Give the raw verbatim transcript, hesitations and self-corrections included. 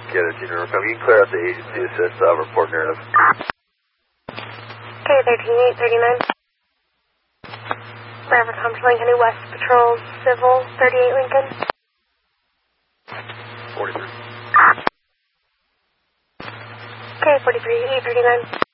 Get it, Junior. Come. You can clear out the agency assist, uh, report narrative. K thirteen eight thirty-nine. Bravo Tom to Lincoln West Patrol Civil thirty-eight Lincoln. forty-three. K forty-three eight thirty-nine.